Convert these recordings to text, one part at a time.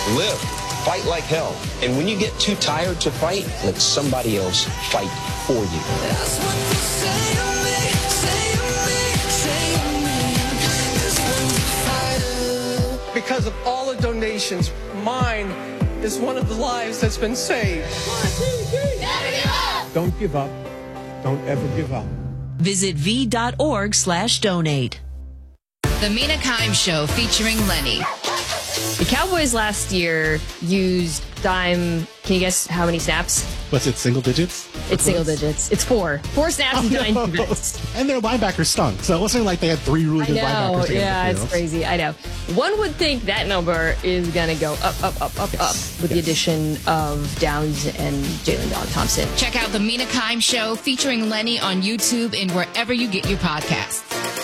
Live. Fight like hell. And when you get too tired to fight, let somebody else fight for you. That's what you say to me, say to me, say to me. 'Cause when you fight it. Because of all the donations, mine is one of the lives that's been saved. 1, 2, 3. Never give up. Don't give up. Don't ever give up. Visit v.org/donate. The Mina Kimes Show featuring Lenny. The Cowboys last year used dime. Can you guess how many snaps? Was it single digits? It's single digits. It's 4. 4 snaps and 9 defense. And their linebackers stunk. So it wasn't like they had 3 really good linebackers. Yeah, it's crazy. I know. One would think that number is going to go up with the addition of Downs and Jalen Thompson. Check out The Mina Kimes Show featuring Lenny on YouTube and wherever you get your podcasts.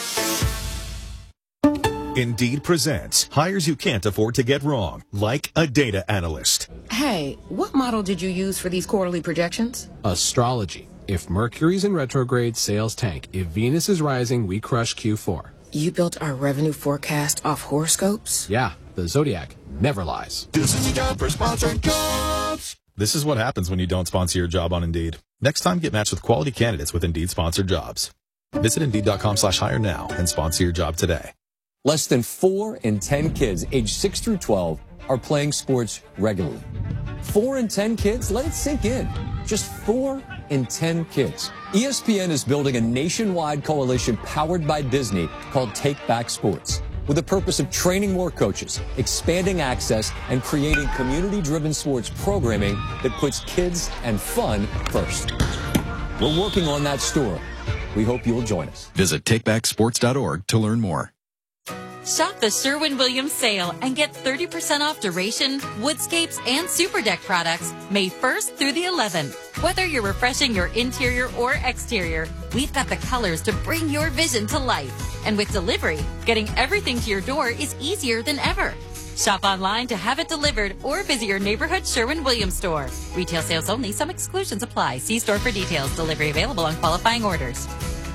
Indeed presents hires you can't afford to get wrong, like a data analyst. Hey, what model did you use for these quarterly projections? Astrology. If Mercury's in retrograde, sales tank. If Venus is rising, we crush Q4. You built our revenue forecast off horoscopes? Yeah, the Zodiac never lies. This is a job for sponsored jobs. This is what happens when you don't sponsor your job on Indeed. Next time, get matched with quality candidates with Indeed sponsored jobs. Visit Indeed.com/hire now and sponsor your job today. Less than 4 in 10 kids aged 6 through 12 are playing sports regularly. 4 in 10 kids? Let it sink in. Just 4 in 10 kids. ESPN is building a nationwide coalition powered by Disney called Take Back Sports, with the purpose of training more coaches, expanding access, and creating community-driven sports programming that puts kids and fun first. We're working on that story. We hope you'll join us. Visit takebacksports.org to learn more. Shop the Sherwin-Williams sale and get 30% off Duration, Woodscapes, and Super Deck products May 1st through the 11th. Whether you're refreshing your interior or exterior, we've got the colors to bring your vision to life. And with delivery, getting everything to your door is easier than ever. Shop online to have it delivered or visit your neighborhood Sherwin-Williams store. Retail sales only. Some exclusions apply. See store for details. Delivery available on qualifying orders.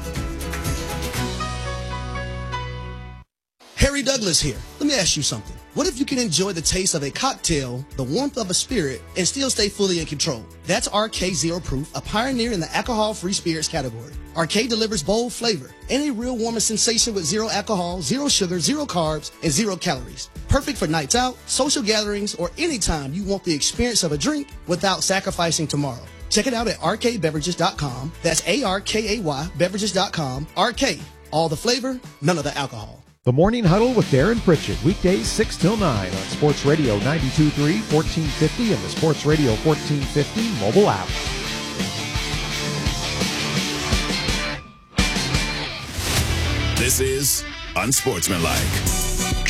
Harry Douglas here. Let me ask you something. What if you can enjoy the taste of a cocktail, the warmth of a spirit, and still stay fully in control? That's RK Zero Proof, a pioneer in the alcohol-free spirits category. RK delivers bold flavor and a real warming sensation with 0 alcohol, 0 sugar, 0 carbs, and 0 calories. Perfect for nights out, social gatherings, or anytime you want the experience of a drink without sacrificing tomorrow. Check it out at rkbeverages.com. That's ARKAY beverages.com. RK, all the flavor, none of the alcohol. The Morning Huddle with Darren Pritchett, weekdays 6 till 9 on Sports Radio 92.3, 1450, and the Sports Radio 1450 mobile app. This is Unsportsmanlike.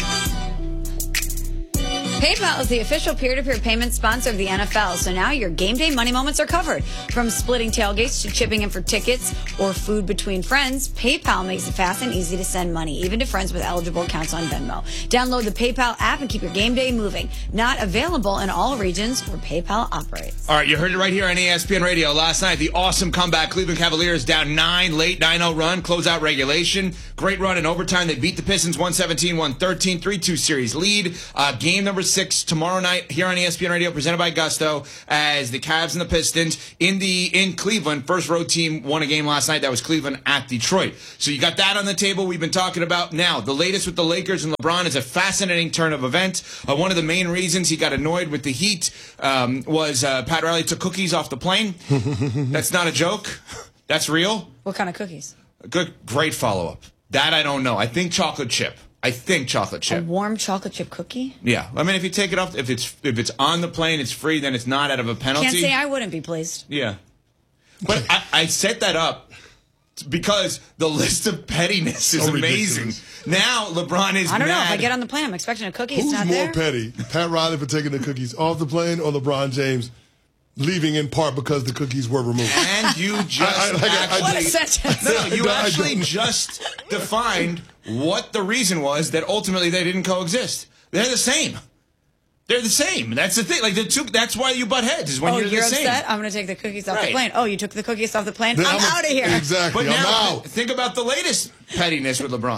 PayPal is the official peer-to-peer payment sponsor of the NFL, so now your game day money moments are covered. From splitting tailgates to chipping in for tickets or food between friends, PayPal makes it fast and easy to send money, even to friends with eligible accounts on Venmo. Download the PayPal app and keep your game day moving. Not available in all regions where PayPal operates. All right, you heard it right here on ESPN Radio. Last night, the awesome comeback. Cleveland Cavaliers down 9, late 9-0 run, closeout regulation. Great run in overtime. They beat the Pistons 117-113, 3-2 series lead. Game number 6 tomorrow night here on ESPN Radio, presented by Gusto, as the Cavs and the Pistons in Cleveland. First road team won a game last night. That was Cleveland at Detroit. So you got that on the table. We've been talking about now. The latest with the Lakers and LeBron is a fascinating turn of events. One of the main reasons he got annoyed with the Heat was Pat Riley took cookies off the plane. That's not a joke. That's real. What kind of cookies? Great follow-up. That I don't know. I think chocolate chip. A warm chocolate chip cookie? Yeah. I mean, if you take it off, if it's on the plane, it's free, then it's not out of a penalty. Can't say I wouldn't be pleased. Yeah. But I set that up because the list of pettiness is amazing. Ridiculous. Now LeBron is I don't mad. know. If I get on the plane, I'm expecting a cookie. Who's it's not more there. petty, Pat Riley for taking the cookies off the plane or LeBron James leaving in part because the cookies were removed? And you just what a sentence. No, you actually just defined what the reason was that ultimately they didn't coexist. They're the same. They're the same. That's the thing. Like that's why you butt heads is when you're the same. Upset? I'm going to take the cookies off the plane. Oh, you took the cookies off the plane? I'm out of here. Exactly. But now, I'm out. think about the latest pettiness with LeBron.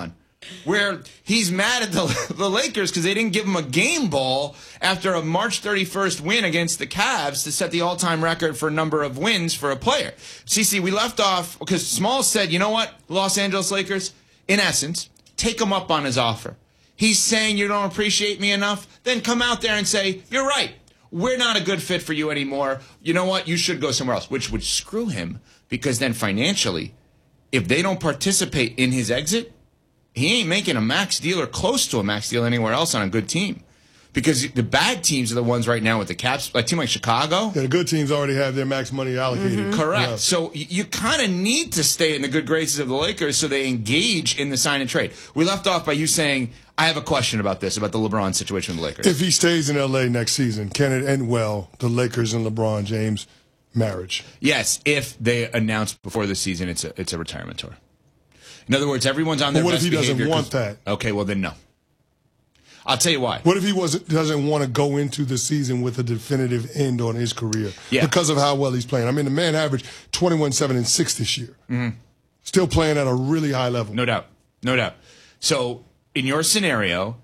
where he's mad at the Lakers because they didn't give him a game ball after a March 31st win against the Cavs to set the all-time record for number of wins for a player. CC, we left off because Smalls said, you know what, Los Angeles Lakers, in essence, take him up on his offer. He's saying you don't appreciate me enough? Then come out there and say, you're right. We're not a good fit for you anymore. You know what? You should go somewhere else, which would screw him because then financially, if they don't participate in his exit, he ain't making a max deal or close to a max deal anywhere else on a good team. Because the bad teams are the ones right now with the caps. A team like Chicago. Yeah, the good teams already have their max money allocated. Correct. Yeah. So you kind of need to stay in the good graces of the Lakers so they engage in the sign and trade. We left off by you saying, I have a question about this, about the LeBron situation with the Lakers. If he stays in L.A. next season, can it end well, the Lakers and LeBron James marriage? Yes, if they announce before the season it's a retirement tour. In other words, everyone's on their But what best if he doesn't behavior want that? Okay, well then no. I'll tell you why. What if he doesn't want to go into the season with a definitive end on his career because of how well he's playing? I mean, the man averaged 21, 7, and 6 this year. Mm-hmm. Still playing at a really high level. No doubt. No doubt. So in your scenario,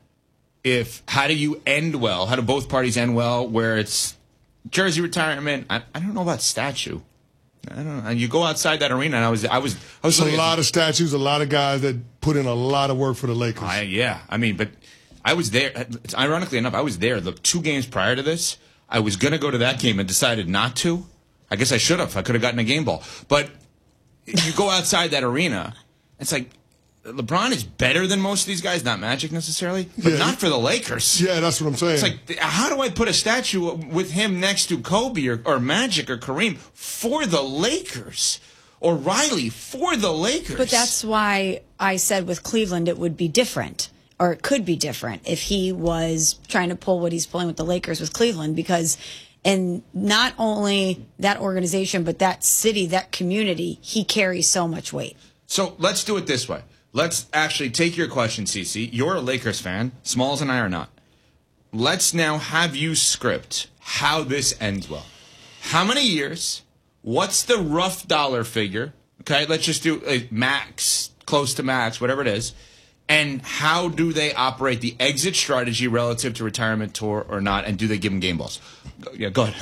how do you end well? How do both parties end well where it's jersey retirement? I don't know about statue. I don't know. You go outside that arena, and I was There's a lot of statues, a lot of guys that put in a lot of work for the Lakers. I mean, but I was there. Ironically enough, I was there the 2 games prior to this. I was going to go to that game and decided not to. I guess I should have. I could have gotten a game ball. But you go outside that arena, it's like LeBron is better than most of these guys. Not Magic necessarily, but not for the Lakers. Yeah, that's what I'm saying. It's like, how do I put a statue with him next to Kobe or Magic or Kareem for the Lakers? Or Riley for the Lakers? But that's why I said with Cleveland it would be different. Or it could be different if he was trying to pull what he's pulling with the Lakers with Cleveland, because in not only that organization, but that city, that community, he carries so much weight. So let's do it this way. Let's actually take your question, Cece. You're a Lakers fan. Smalls and I are not. Let's now have you script how this ends well. How many years? What's the rough dollar figure? Okay, let's just do a max, close to max, whatever it is. And how do they operate the exit strategy relative to retirement tour or not? And do they give him game balls? Go ahead.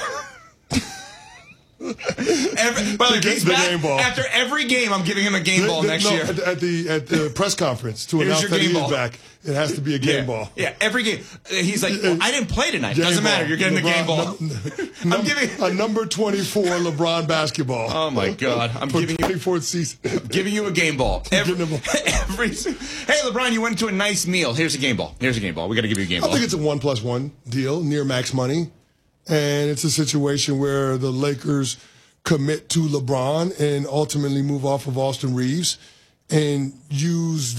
Game ball. After every game, I'm giving him a game ball next year. At the press conference to announce that he is back, it has to be a game ball. Yeah, every game. He's like, well, I didn't play tonight. Doesn't matter. You're getting the game ball. I'm giving a number 24 LeBron basketball. Oh my God! I'm for giving 24th season. I'm giving you a game ball. Hey, LeBron, you went to a nice meal. Here's a game ball. Here's a game ball. We got to give you a game ball. I think it's a 1+1 deal, near max money. And it's a situation where the Lakers commit to LeBron and ultimately move off of Austin Reeves and use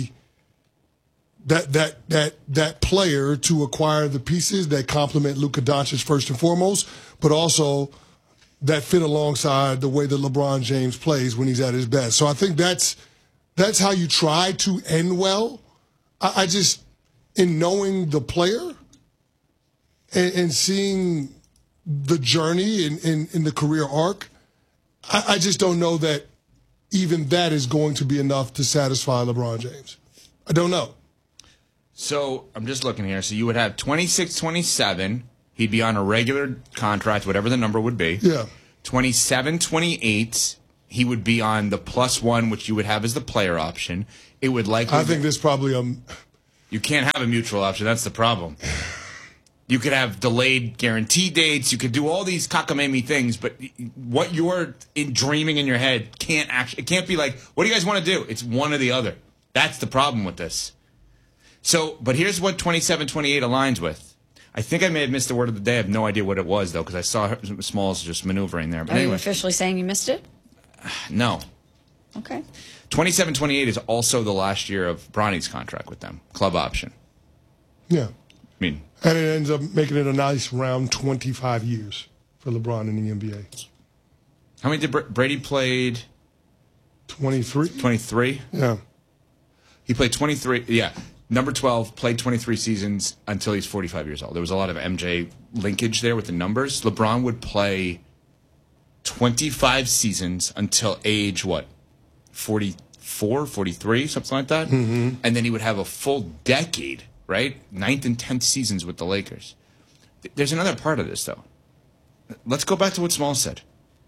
that player to acquire the pieces that complement Luka Doncic first and foremost, but also that fit alongside the way that LeBron James plays when he's at his best. So I think that's how you try to end well. I just, in knowing the player and seeing the journey in the career arc, I just don't know that even that is going to be enough to satisfy LeBron James. I don't know. So I'm just looking here. So you would have 26, 27. He'd be on a regular contract, whatever the number would be. Yeah. 27, 28. He would be on the +1, which you would have as the player option. It would likely. I think there's probably You can't have a mutual option. That's the problem. You could have delayed guarantee dates. You could do all these cockamamie things, but what you're dreaming in your head can't actually. It can't be like, what do you guys want to do? It's one or the other. That's the problem with this. So, but here's what 27, 28 aligns with. I think I may have missed the word of the day. I have no idea what it was, though, because I saw Smalls just maneuvering there. But Are anyway. you officially saying you missed it? No. Okay. 27, 28 is also the last year of Bronny's contract with them. Club option. Yeah. I mean. And it ends up making it a nice round 25 years for LeBron in the NBA. How many did Brady played? 23. 23? Yeah. He played 23. Yeah. Number 12 played 23 seasons until he's 45 years old. There was a lot of MJ linkage there with the numbers. LeBron would play 25 seasons until age, 44? 44, 43, something like that. Mm-hmm. And then he would have a full decade, right? 9th and 10th seasons with the Lakers. There's another part of this, though. Let's go back to what Small said.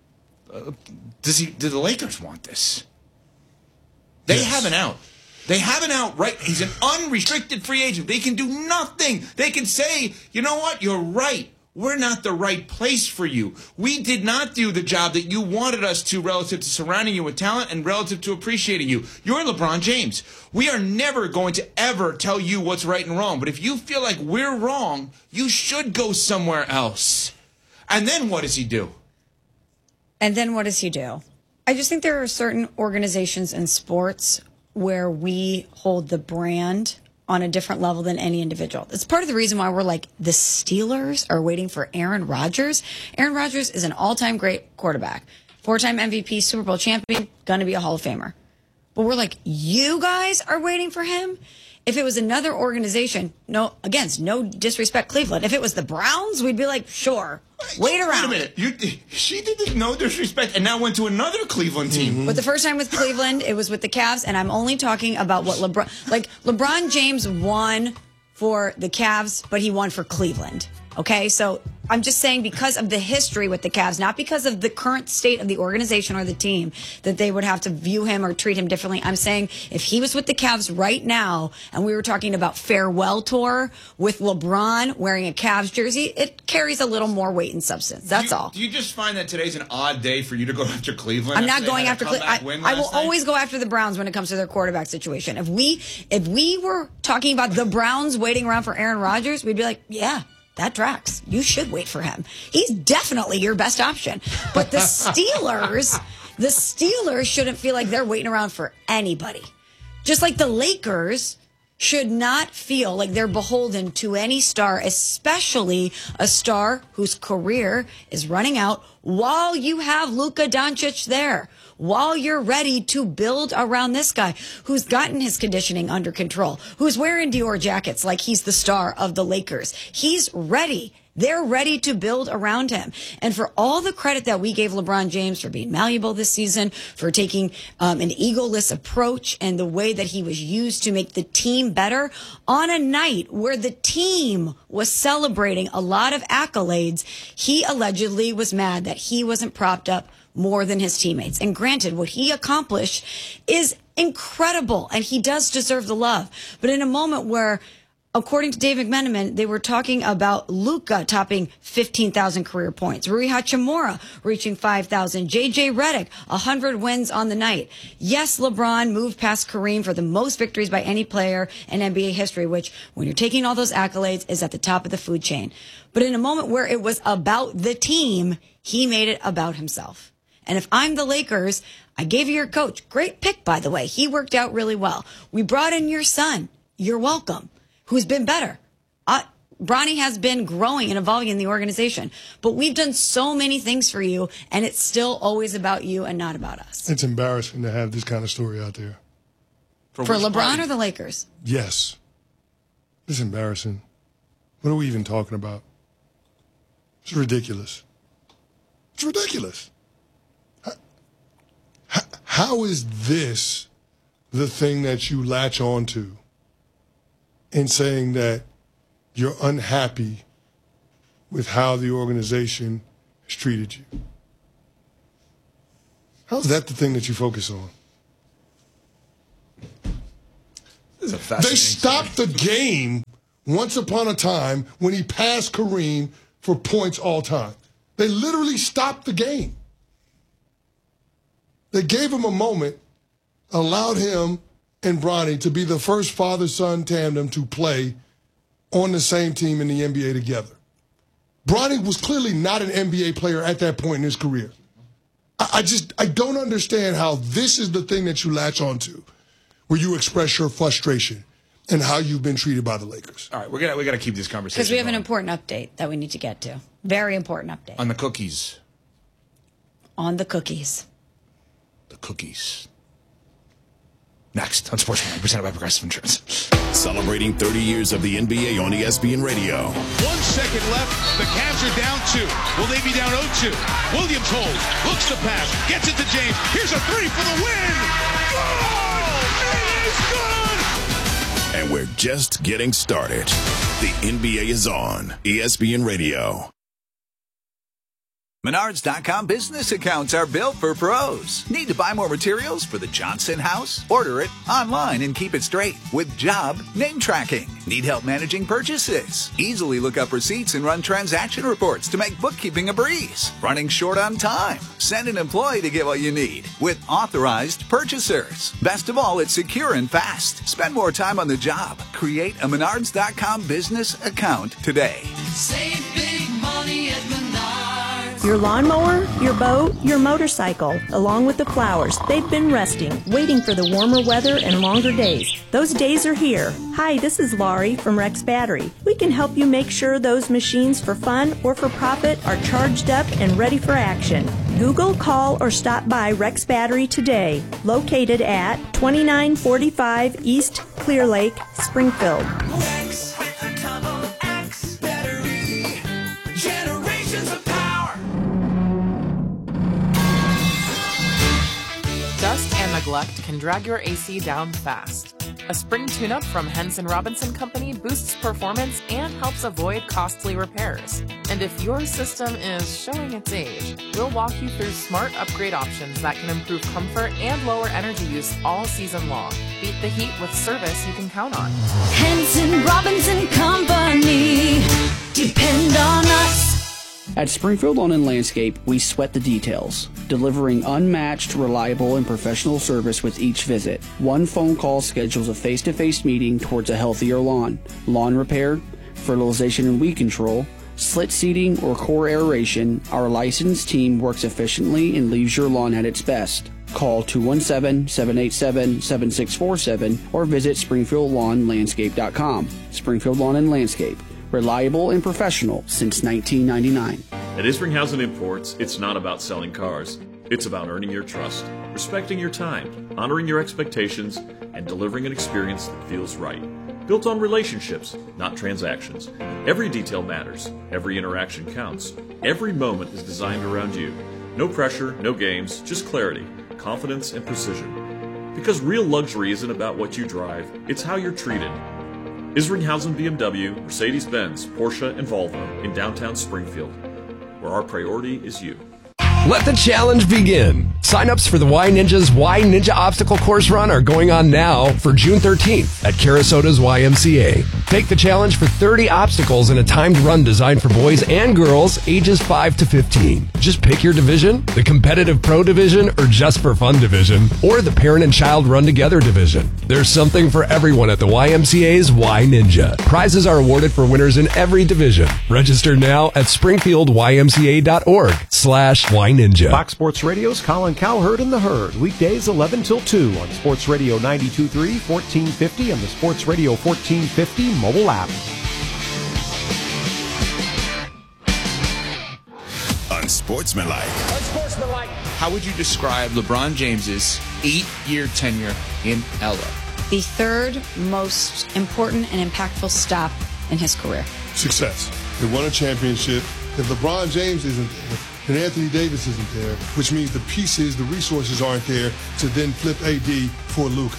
Do the Lakers want this? They have an out. They have an out, right? He's an unrestricted free agent. They can do nothing. They can say, you know what? You're right. We're not the right place for you. We did not do the job that you wanted us to relative to surrounding you with talent and relative to appreciating you. You're LeBron James. We are never going to ever tell you what's right and wrong. But if you feel like we're wrong, you should go somewhere else. And then what does he do? And then what does he do? I just think there are certain organizations in sports where we hold the brand on a different level than any individual. It's part of the reason why we're like, the Steelers are waiting for Aaron Rodgers. Aaron Rodgers is an all-time great quarterback. 4-time MVP, Super Bowl champion, gonna be a Hall of Famer. But we're like, you guys are waiting for him? If it was another organization, no disrespect, Cleveland. If it was the Browns, we'd be like, sure, wait around. Wait a minute. She did no disrespect and now went to another Cleveland team. Mm-hmm. But the first time with Cleveland, it was with the Cavs, and I'm only talking about what LeBron James won for the Cavs, but he won for Cleveland. Okay, so I'm just saying because of the history with the Cavs, not because of the current state of the organization or the team, that they would have to view him or treat him differently. I'm saying if he was with the Cavs right now and we were talking about farewell tour with LeBron wearing a Cavs jersey, it carries a little more weight and substance. That's all. Do you just find that today's an odd day for you to go after Cleveland? I'm not going after Cleveland. I will always go after the Browns when it comes to their quarterback situation. If we were talking about the Browns waiting around for Aaron Rodgers, we'd be like, yeah, that tracks. You should wait for him. He's definitely your best option. But the Steelers shouldn't feel like they're waiting around for anybody. Just like the Lakers should not feel like they're beholden to any star, especially a star whose career is running out while you have Luka Doncic there. While you're ready to build around this guy who's gotten his conditioning under control, who's wearing Dior jackets like he's the star of the Lakers. He's ready. They're ready to build around him. And for all the credit that we gave LeBron James for being malleable this season, for taking an egoless approach and the way that he was used to make the team better, on a night where the team was celebrating a lot of accolades, he allegedly was mad that he wasn't propped up more than his teammates. And granted, what he accomplished is incredible, and he does deserve the love. But in a moment where, according to Dave McMenamin, they were talking about Luka topping 15,000 career points, Rui Hachimura reaching 5,000, JJ Redick 100 wins on the night. Yes, LeBron moved past Kareem for the most victories by any player in NBA history, which, when you're taking all those accolades, is at the top of the food chain. But in a moment where it was about the team, he made it about himself. And if I'm the Lakers, I gave you your coach. Great pick, by the way. He worked out really well. We brought in your son. You're welcome. Who's been better. Bronny has been growing and evolving in the organization. But we've done so many things for you, and it's still always about you and not about us. It's embarrassing to have this kind of story out there. For LeBron or the Lakers? Yes. It's embarrassing. What are we even talking about? It's ridiculous. It's ridiculous. How is this the thing that you latch on to in saying that you're unhappy with how the organization has treated you? How's that the thing that you focus on? This is a fascinating They stopped the game once upon a time when he passed Kareem for points all time. They literally stopped the game. They gave him a moment, allowed him and Bronny to be the first father-son tandem to play on the same team in the NBA together. Bronny was clearly not an NBA player at that point in his career. I don't understand how this is the thing that you latch onto, where you express your frustration and how you've been treated by the Lakers. All right, we got to keep this conversation Because we have going. an important update that we need to get to. Very important update. On the cookies. On the cookies. The cookies. Next on Sports 100% by Progressive Insurance. Celebrating 30 years of the NBA on ESPN Radio. 1 second left. The Cavs are down 2. Will they be down 0-2? Williams holds, looks to pass, gets it to James. Here's a 3 for the win. Good! It is good! And we're just getting started. The NBA is on ESPN Radio. Menards.com business accounts are built for pros. Need to buy more materials for the Johnson house? Order it online and keep it straight with job name tracking. Need help managing purchases? Easily look up receipts and run transaction reports to make bookkeeping a breeze. Running short on time? Send an employee to get what you need with authorized purchasers. Best of all, it's secure and fast. Spend more time on the job. Create a Menards.com business account today. Save big money at Menards. Your lawnmower, your boat, your motorcycle, along with the flowers, they've been resting, waiting for the warmer weather and longer days. Those days are here. Hi, this is Laurie from Rex Battery. We can help you make sure those machines for fun or for profit are charged up and ready for action. Google, call, or stop by Rex Battery today, located at 2945 East Clear Lake, Springfield. Rex with a double X battery. Generations of power. Dust and neglect can drag your AC down fast. A spring tune-up from Henson Robinson Company boosts performance and helps avoid costly repairs. And if your system is showing its age, we'll walk you through smart upgrade options that can improve comfort and lower energy use all season long. Beat the heat with service you can count on. Henson Robinson Company. Depend on us. At Springfield Lawn and Landscape, we sweat the details, delivering unmatched, reliable, and professional service with each visit. One phone call schedules a face-to-face meeting towards a healthier lawn. Lawn repair, fertilization and weed control, slit seeding, or core aeration, our licensed team works efficiently and leaves your lawn at its best. Call 217-787-7647 or visit SpringfieldLawnLandscape.com. Springfield Lawn and Landscape. Reliable and professional since 1999. At Isringhausen Imports, it's not about selling cars. It's about earning your trust, respecting your time, honoring your expectations, and delivering an experience that feels right. Built on relationships, not transactions. Every detail matters. Every interaction counts. Every moment is designed around you. No pressure, no games, just clarity, confidence, and precision. Because real luxury isn't about what you drive, it's how you're treated. Isringhausen BMW, Mercedes-Benz, Porsche, and Volvo in downtown Springfield, where our priority is you. Let the challenge begin. Sign-ups for the Y Ninja's Y Ninja Obstacle Course Run are going on now for June 13th at Carasota's YMCA. Take the challenge for 30 obstacles in a timed run designed for boys and girls ages 5 to 15. Just pick your division, the competitive pro division or just for fun division, or the parent and child run together division. There's something for everyone at the YMCA's Y Ninja. Prizes are awarded for winners in every division. Register now at springfieldymca.org/Y Ninja. Fox Sports Radio's Colin Cowherd and the Herd, weekdays 11 till 2 on Sports Radio 92.3, 1450, and the Sports Radio 1450 mobile app. Unsportsmanlike. How would you describe LeBron James's 8-year tenure in LA? The third most important and impactful stop in his career. Success. They won a championship. If LeBron James isn't there, and Anthony Davis isn't there, which means the pieces, the resources aren't there to then flip AD for Luka.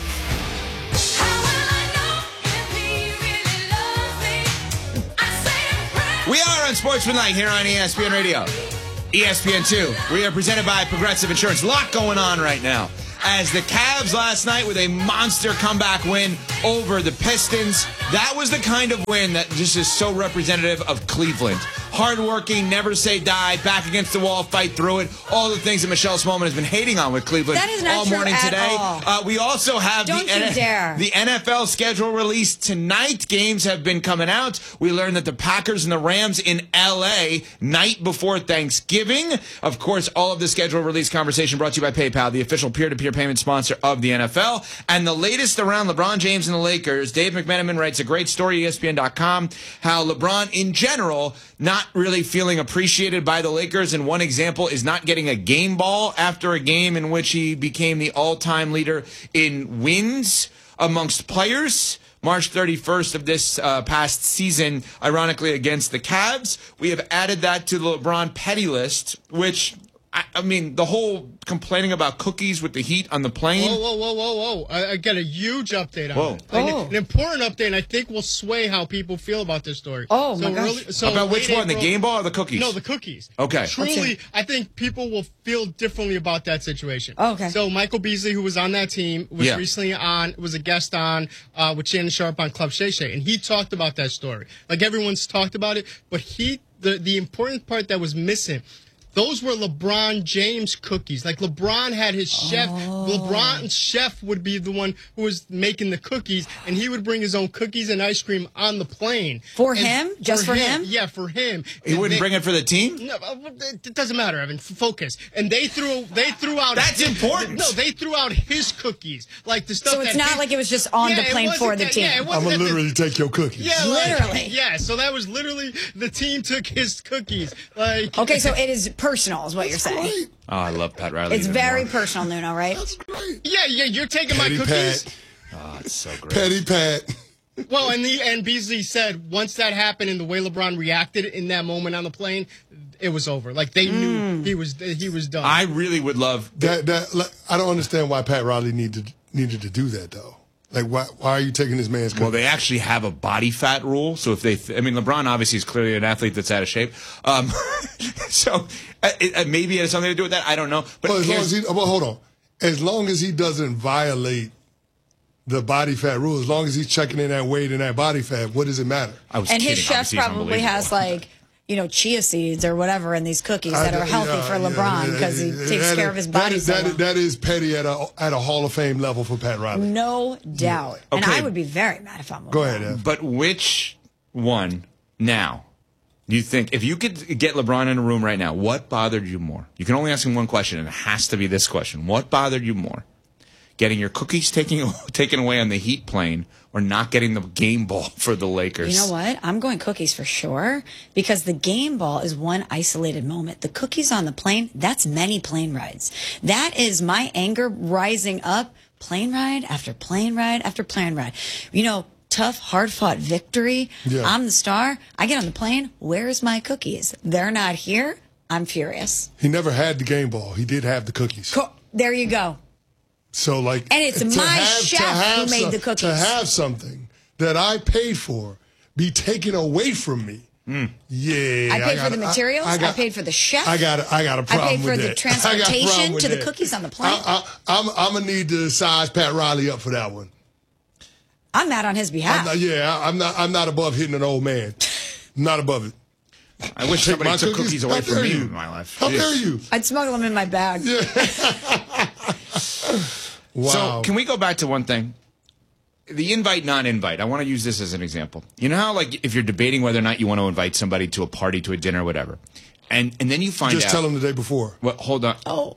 We are Unsportsmanlike here on ESPN Radio. ESPN2. We are presented by Progressive Insurance. A lot going on right now. As the Cavs last night with a monster comeback win over the Pistons. That was the kind of win that just is so representative of Cleveland. Hardworking, never say die, back against the wall, fight through it. All the things that Michelle Smallman has been hating on with Cleveland That is not all true morning at today. all. We also have Don't you dare. the NFL schedule released tonight. Games have been coming out. We learned that the Packers and the Rams in L.A. night before Thanksgiving. Of course, all of the schedule release conversation brought to you by PayPal, the official peer-to-peer payment sponsor of the NFL. And the latest around LeBron James and the Lakers. Dave McMenamin writes a great story, ESPN.com, how LeBron in general not really feeling appreciated by the Lakers. And one example is not getting a game ball after a game in which he became the all-time leader in wins amongst players. March 31st of this past season, ironically against the Cavs. We have added that to the LeBron petty list, which, I mean, the whole complaining about cookies with the heat on the plane. Whoa. I got a huge update on it. Oh. An important update, and I think will sway how people feel about this story. Oh, my gosh. About which one, the game ball or the cookies? No, the cookies. Okay. Truly, I think people will feel differently about that situation. Okay. So Michael Beasley, who was on that team, was recently was a guest on with Shannon Sharp on Club Shay Shay, and he talked about that story. Like, everyone's talked about it, but the important part that was missing, those were LeBron James cookies. Like, LeBron had his chef. LeBron's chef would be the one who was making the cookies, and he would bring his own cookies and ice cream on the plane. For him? Just for him? Yeah, for him. He wouldn't bring it for the team? No, it doesn't matter, Evan. Focus. And they threw out... That's important. No, they threw out his cookies. Like, the stuff So it's not like it was just on the plane for the team. Yeah, I'm going to literally take your cookies. Yeah, literally. Yeah, so that was literally the team took his cookies. Like, Okay, so it is personal, is what you're saying. Oh, I love Pat Riley. It's very personal, Nuno, right? Yeah, you're taking Petty my cookies. Pat. Oh, it's so great. Petty Pat. Well, and Beasley said once that happened and the way LeBron reacted in that moment on the plane, it was over. Like, they knew he was done. I really would love that. I don't understand why Pat Riley needed to do that, though. Like, why are you taking this man's cookies? Well, they actually have a body fat rule. So if they, LeBron obviously is clearly an athlete that's out of shape. So maybe it has something to do with that. I don't know. But hold on. As long as he doesn't violate the body fat rule, as long as he's checking in that weight and that body fat, what does it matter? And his chef probably has, like, chia seeds or whatever in these cookies that are healthy for LeBron because he takes care of his body so well. That is petty at a Hall of Fame level for Pat Riley. No doubt. Yeah. And Okay. I would be very mad if I'm LeBron. Go ahead, Ev. But which one now do you think, if you could get LeBron in a room right now, what bothered you more? You can only ask him one question, and it has to be this question. What bothered you more? Getting your cookies taken away on the Heat plane or not getting the game ball for the Lakers? You know what? I'm going cookies for sure because the game ball is one isolated moment. The cookies on the plane, that's many plane rides. That is my anger rising up, plane ride after plane ride after plane ride. Tough, hard-fought victory. Yeah. I'm the star. I get on the plane. Where's my cookies? They're not here. I'm furious. He never had the game ball. He did have the cookies. There you go. So, like, And it's my chef who made the cookies. To have something that I paid for be taken away from me. Yeah. I paid for the materials. I paid for the chef. I got a problem with that. I paid for the transportation to the that. cookies on the plane. I'm going to need to size Pat Riley up for that one. I'm mad on his behalf. I'm not above hitting an old man. Not above it. I wish somebody took cookies away from me in my life. How dare you? I'd smuggle them in my bag. Wow. So can we go back to one thing? The invite, non-invite. I want to use this as an example. You know how, like, if you're debating whether or not you want to invite somebody to a party, to a dinner, whatever, and then you find out. Just tell them the day before. Well, hold on. Oh.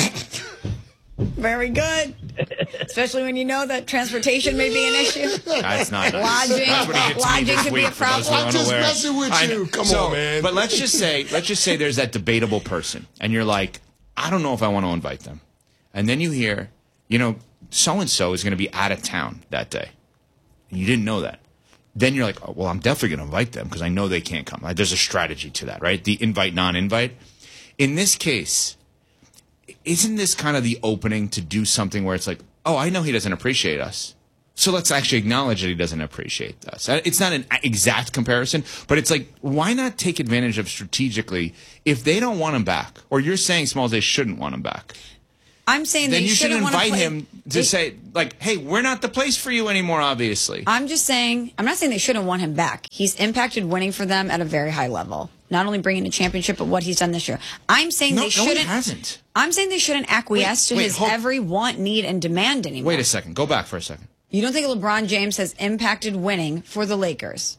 Very good. Especially when you know that transportation may be an issue. That's not nice. Lodging, That's what he gets me this could be a week, for those who are problem. I'm just unaware. messing with I know. you. Come on, man. But let's just say there's that debatable person, and you're like, I don't know if I want to invite them. And then you hear, so-and-so is going to be out of town that day. And you didn't know that. Then you're like, oh, well, I'm definitely going to invite them because I know they can't come. There's a strategy to that, right? The invite, non-invite. In this case, isn't this kind of the opening to do something where it's like, oh, I know he doesn't appreciate us, so let's actually acknowledge that he doesn't appreciate us. It's not an exact comparison, but it's like, why not take advantage of strategically if they don't want him back, or you're saying, Smalls, they shouldn't want him back. I'm saying then they you should shouldn't want to invite him to say, like, hey, we're not the place for you anymore, obviously. I'm not saying they shouldn't want him back. He's impacted winning for them at a very high level. Not only bringing a championship, but what he's done this year. I'm saying they shouldn't. No, he hasn't. I'm saying they shouldn't acquiesce to his every want, need, and demand anymore. Wait a second. Go back for a second. You don't think LeBron James has impacted winning for the Lakers?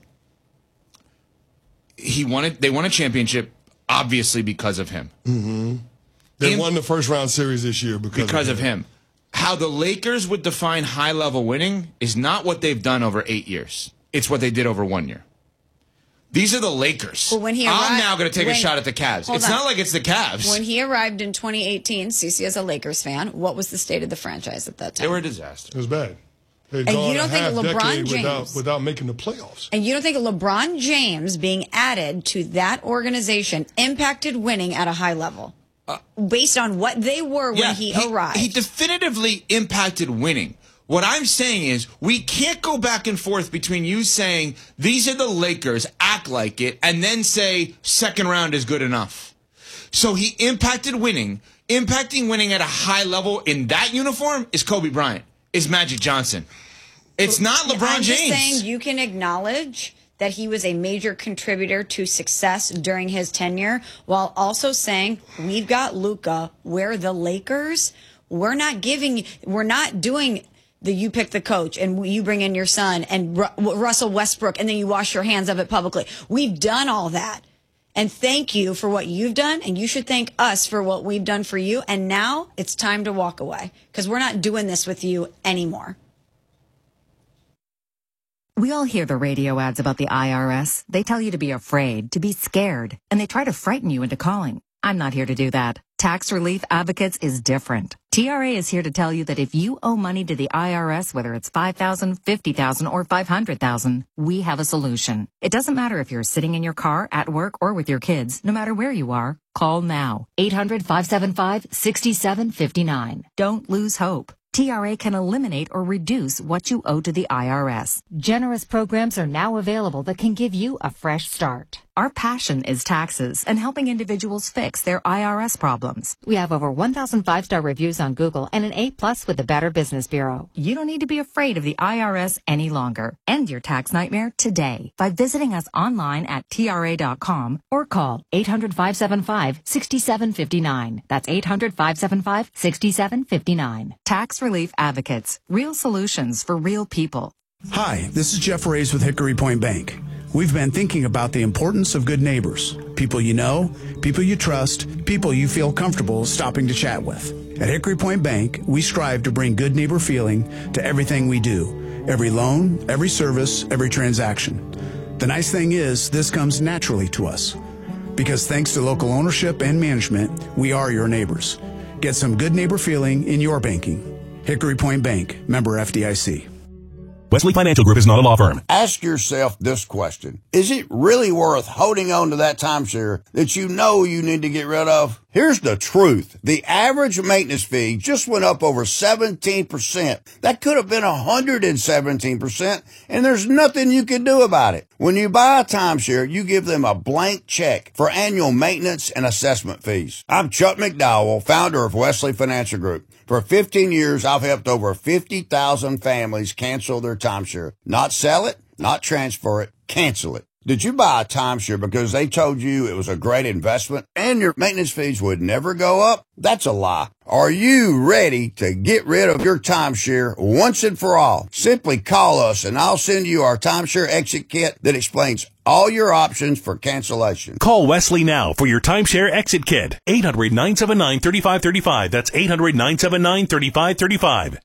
They won a championship, obviously, because of him. Mm-hmm. They won the first round series this year because of him. How the Lakers would define high level winning is not what they've done over 8 years. It's what they did over 1 year. These are the Lakers. Well, when I'm now going to take a shot at the Cavs. It's not like it's the Cavs. When he arrived in 2018, CeCe as a Lakers fan, what was the state of the franchise at that time? They were a disaster. It was bad. They've And gone you don't a think half LeBron decade James- without making the playoffs. And you don't think LeBron James being added to that organization impacted winning at a high level? Based on what they were when he arrived. He definitively impacted winning. What I'm saying is we can't go back and forth between you saying these are the Lakers, act like it, and then say second round is good enough. So he impacted winning. Impacting winning at a high level in that uniform is Kobe Bryant, is Magic Johnson. It's not LeBron I'm James. just saying you can acknowledge that he was a major contributor to success during his tenure, while also saying we've got Luka. We're the Lakers. We're not doing the you pick the coach and you bring in your son and Russell Westbrook and then you wash your hands of it publicly. We've done all that. And thank you for what you've done, and you should thank us for what we've done for you. And now it's time to walk away because we're not doing this with you anymore. We all hear the radio ads about the IRS. They tell you to be afraid, to be scared, and they try to frighten you into calling. I'm not here to do that. Tax Relief Advocates is different. TRA is here to tell you that if you owe money to the IRS, whether it's $5,000, $50,000, or $500,000, we have a solution. It doesn't matter if you're sitting in your car, at work, or with your kids. No matter where you are, call now. 800-575-6759. Don't lose hope. TRA can eliminate or reduce what you owe to the IRS. Generous programs are now available that can give you a fresh start. Our passion is taxes and helping individuals fix their IRS problems. We have over 1,000 5-star reviews on Google and an A+ with the Better Business Bureau. You don't need to be afraid of the IRS any longer. End your tax nightmare today by visiting us online at TRA.com or call 800-575-6759. That's 800-575-6759. Tax Relief Advocates. Real solutions for real people. Hi, this is Jeff Reyes with Hickory Point Bank. We've been thinking about the importance of good neighbors, people you know, people you trust, people you feel comfortable stopping to chat with. At Hickory Point Bank, we strive to bring good neighbor feeling to everything we do, every loan, every service, every transaction. The nice thing is, this comes naturally to us. Because thanks to local ownership and management, we are your neighbors. Get some good neighbor feeling in your banking. Hickory Point Bank, member FDIC. Wesley Financial Group is not a law firm. Ask yourself this question. Is it really worth holding on to that timeshare that you know you need to get rid of? Here's the truth. The average maintenance fee just went up over 17%. That could have been 117%, and there's nothing you can do about it. When you buy a timeshare, you give them a blank check for annual maintenance and assessment fees. I'm Chuck McDowell, founder of Wesley Financial Group. For 15 years, I've helped over 50,000 families cancel their timeshare. Not sell it, not transfer it, cancel it. Did you buy a timeshare because they told you it was a great investment and your maintenance fees would never go up? That's a lie. Are you ready to get rid of your timeshare once and for all? Simply call us and I'll send you our timeshare exit kit that explains all your options for cancellation. Call Wesley now for your timeshare exit kit. 800-979-3535. That's 800-979-3535.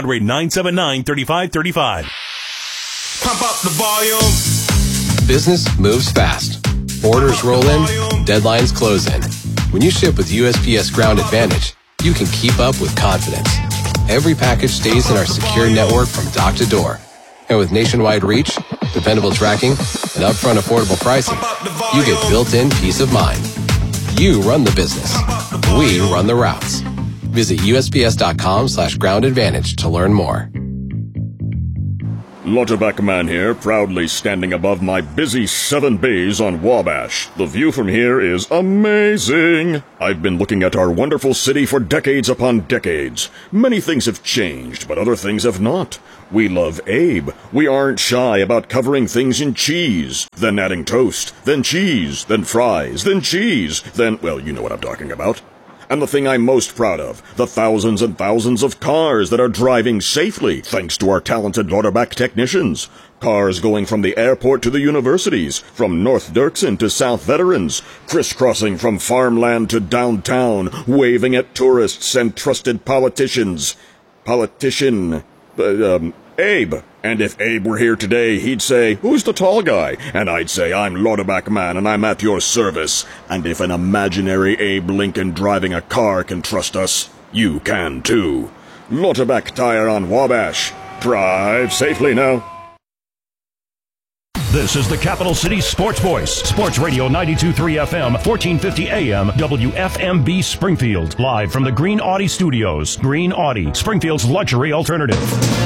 800-979-3535. Pump up the volume. Business moves fast. Orders roll in, deadlines close in. When you ship with USPS Ground Advantage, you can keep up with confidence. Every package stays in our secure network from dock to door. And with nationwide reach, dependable tracking, and upfront affordable pricing, you get built-in peace of mind. You run the business. We run the routes. Visit USPS.com/Ground Advantage to learn more. Lauterbach Man here, proudly standing above my busy 7 bays on Wabash. The view from here is amazing. I've been looking at our wonderful city for decades upon decades. Many things have changed, but other things have not. We love Abe. We aren't shy about covering things in cheese, then adding toast, then cheese, then fries, then cheese, then, well, you know what I'm talking about. And the thing I'm most proud of, the thousands and thousands of cars that are driving safely thanks to our talented Lauterbach technicians. Cars going from the airport to the universities, from North Dirksen to South Veterans, crisscrossing from farmland to downtown, waving at tourists and trusted politicians. Abe. And if Abe were here today, he'd say, "Who's the tall guy?" And I'd say, "I'm Lauterbach Man, and I'm at your service." And if an imaginary Abe Lincoln driving a car can trust us, you can too. Lauterbach Tire on Wabash. Drive safely now. This is the Capital City Sports Voice. Sports Radio 92.3 FM, 1450 AM, WFMB Springfield. Live from the Green Audi Studios. Green Audi, Springfield's luxury alternative.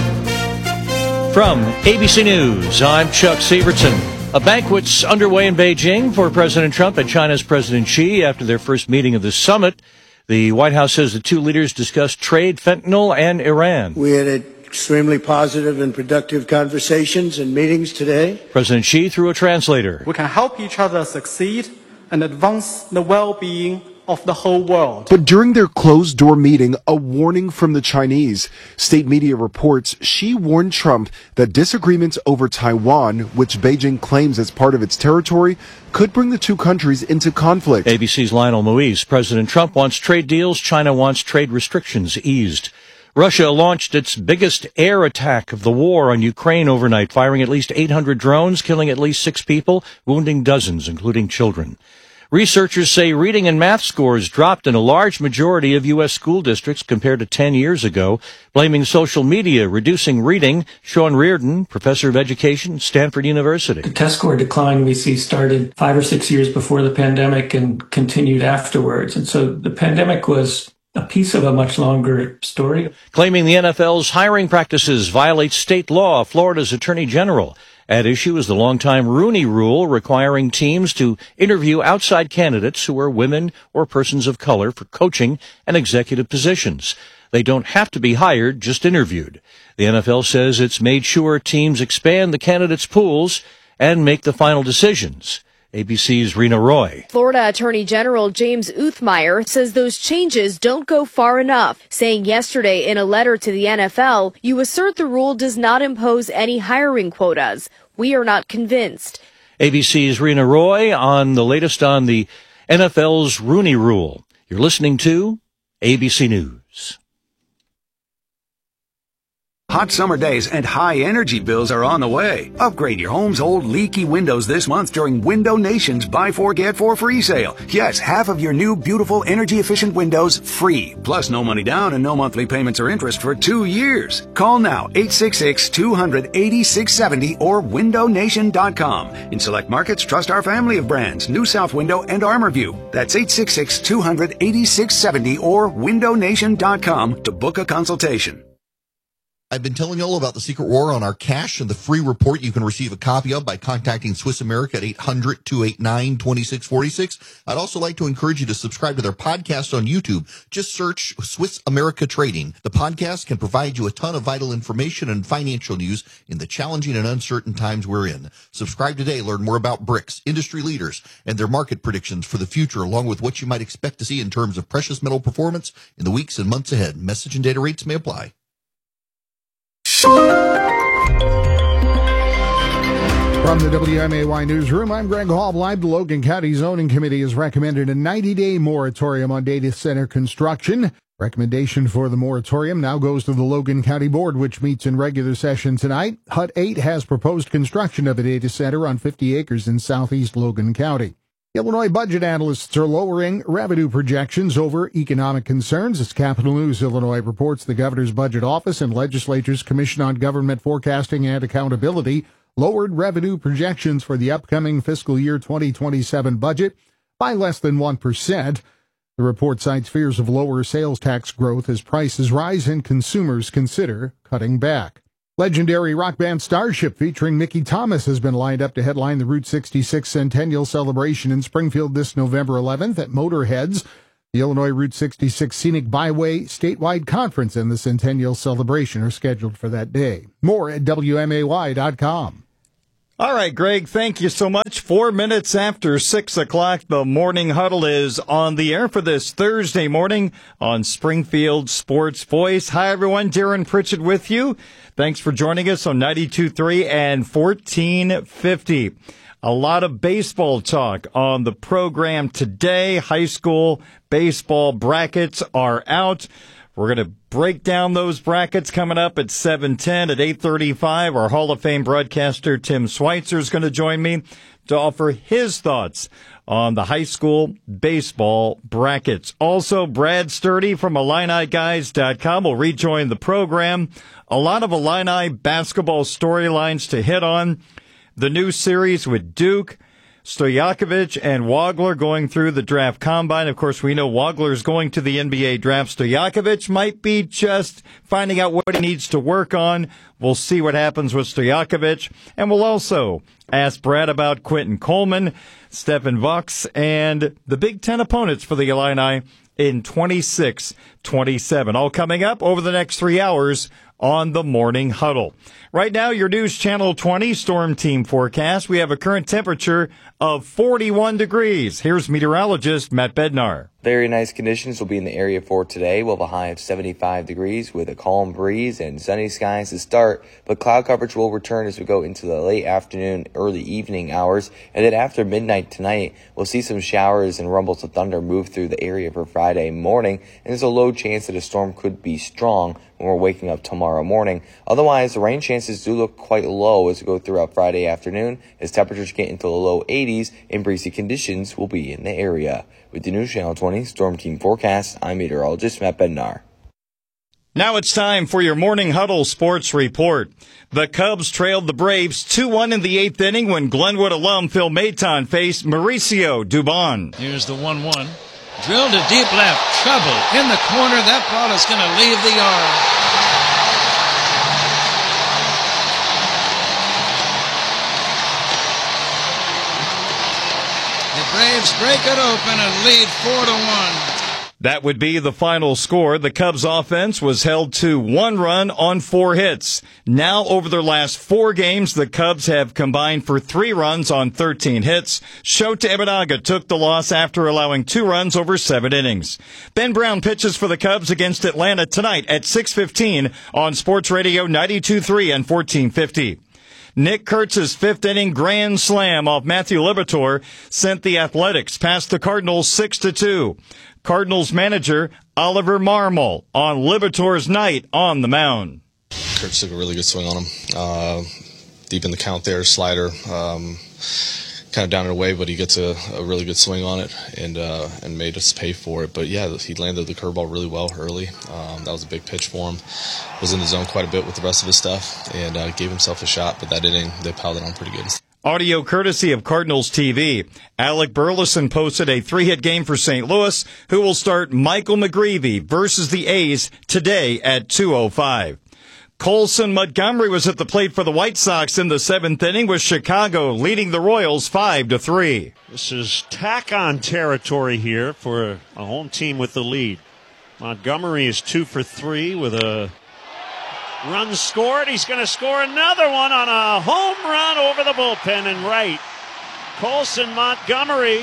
From ABC News, I'm Chuck Sievertson. A banquet's underway in Beijing for President Trump and China's President Xi after their first meeting of the summit. The White House says the two leaders discussed trade, fentanyl, and Iran. We had extremely positive and productive conversations and meetings today. President Xi through a translator. We can help each other succeed and advance the well-being of the whole world. But during their closed-door meeting, a warning from the Chinese. State media reports Xi warned Trump that disagreements over Taiwan, which Beijing claims as part of its territory, could bring the two countries into conflict. ABC's Lionel Moise. President Trump wants trade deals. China wants trade restrictions eased. Russia launched its biggest air attack of the war on Ukraine overnight, firing at least 800 drones, killing at least 6 people, wounding dozens, including children. Researchers say reading and math scores dropped in a large majority of U.S. school districts compared to 10 years ago, blaming social media reducing reading. Sean Reardon, professor of education, Stanford University. The test score decline we see started 5 or 6 years before the pandemic and continued afterwards. And so the pandemic was a piece of a much longer story. Claiming the NFL's hiring practices violate state law, Florida's Attorney General. At issue is the longtime Rooney Rule requiring teams to interview outside candidates who are women or persons of color for coaching and executive positions. They don't have to be hired, just interviewed. The NFL says it's made sure teams expand the candidates' pools and make the final decisions. ABC's Rena Roy. Florida Attorney General James Uthmeyer says those changes don't go far enough, saying yesterday in a letter to the NFL, "You assert the rule does not impose any hiring quotas. We are not convinced." ABC's Rena Roy on the latest on the NFL's Rooney Rule. You're listening to ABC News. Hot summer days and high energy bills are on the way. Upgrade your home's old leaky windows this month during Window Nation's Buy 4 Get 4 free sale. Yes, half of your new beautiful energy efficient windows free. Plus no money down and no monthly payments or interest for 2 years. Call now 866-200-8670 or windownation.com. In select markets, trust our family of brands, New South Window and ArmorView. That's 866-200-8670 or windownation.com to book a consultation. I've been telling you all about the Secret War on our cash and the free report you can receive a copy of by contacting Swiss America at 800-289-2646. I'd also like to encourage you to subscribe to their podcast on YouTube. Just search Swiss America Trading. The podcast can provide you a ton of vital information and financial news in the challenging and uncertain times we're in. Subscribe today. Learn more about BRICS, industry leaders, and their market predictions for the future, along with what you might expect to see in terms of precious metal performance in the weeks and months ahead. Message and data rates may apply. From the WMAY Newsroom, I'm Greg Hall. Live, the Logan County Zoning Committee has recommended a 90-day moratorium on data center construction. Recommendation for the moratorium now goes to the Logan County Board, which meets in regular session tonight. HUD 8 has proposed construction of a data center on 50 acres in southeast Logan County. Illinois budget analysts are lowering revenue projections over economic concerns. As Capital News Illinois reports, the Governor's Budget Office and Legislature's Commission on Government Forecasting and Accountability lowered revenue projections for the upcoming fiscal year 2027 budget by less than 1%. The report cites fears of lower sales tax growth as prices rise and consumers consider cutting back. Legendary rock band Starship featuring Mickey Thomas has been lined up to headline the Route 66 Centennial Celebration in Springfield this November 11th at Motorheads. The Illinois Route 66 Scenic Byway Statewide Conference and the Centennial Celebration are scheduled for that day. More at WMAY.com. All right, Greg, thank you so much. 4 minutes after 6 o'clock, the Morning Huddle is on the air for this Thursday morning on Springfield Sports Voice. Hi, everyone. Darren Pritchett with you. Thanks for joining us on 92.3 and 1450. A lot of baseball talk on the program today. High school baseball brackets are out. We're going to break down those brackets coming up at 7:10. At 8:35, our Hall of Fame broadcaster Tim Schweitzer is going to join me. to offer his thoughts on the high school baseball brackets. Also, Brad Sturdy from IlliniGuys.com will rejoin the program. A lot of Illini basketball storylines to hit on. The new series with Duke, Stojakovic and Wagler going through the draft combine. Of course, we know Wagler's going to the NBA draft. Stojakovic might be just finding out what he needs to work on. We'll see what happens with Stojakovic. And we'll also ask Brad about Quentin Coleman, Stephen Vox, and the Big Ten opponents for the Illini in 26-27. All coming up over the next 3 hours on the Morning Huddle. Right now, your News Channel 20 Storm Team forecast. We have a current temperature of 41 degrees. Here's meteorologist Matt Bednar. Very nice conditions will be in the area for today. We'll have a high of 75 degrees with a calm breeze and sunny skies to start, but cloud coverage will return as we go into the late afternoon, early evening hours, and then after midnight tonight, we'll see some showers and rumbles of thunder move through the area for Friday morning, and there's a low chance that a storm could be strong when we're waking up tomorrow morning. Otherwise, the rain chances do look quite low as we go throughout Friday afternoon, as temperatures get into the low 80s and breezy conditions will be in the area. With the News Channel 20 Storm Team forecast, I'm meteorologist Matt Bednar. Now it's time for your Morning Huddle Sports Report. The Cubs trailed the Braves 2-1 in the 8th inning when Glenwood alum Phil Maton faced Mauricio Dubon. Here's the 1-1. Drilled to deep left. Trouble in the corner. That ball is going to leave the yard. Braves break it open and lead 4-1. That would be the final score. The Cubs offense was held to 1 run on 4 hits. Now, over their last 4 games, the Cubs have combined for 3 runs on 13 hits. Shota Imanaga took the loss after allowing 2 runs over 7 innings. Ben Brown pitches for the Cubs against Atlanta tonight at 6:15 on Sports Radio 92.3 and 1450. Nick Kurtz's 5th inning grand slam off Matthew Liberatore sent the Athletics past the Cardinals 6-2. Cardinals manager Oliver Marmol on Liberatore's night on the mound. Kurtz took a really good swing on him. Deep in the count there, slider. Kind of down and away, but he gets a really good swing on it and made us pay for it. But yeah, he landed the curveball really well early. That was a big pitch for him. Was in the zone quite a bit with the rest of his stuff and gave himself a shot. But that inning, they piled it on pretty good. Audio courtesy of Cardinals TV. Alec Burleson posted a 3-hit game for St. Louis, who will start Michael McGreevy versus the A's today at 2:05. Colson Montgomery was at the plate for the White Sox in the 7th inning, with Chicago leading the Royals 5-3. This is tack-on territory here for a home team with the lead. Montgomery is 2 for 3 with a run scored. He's going to score another one on a home run over the bullpen and right. Colson Montgomery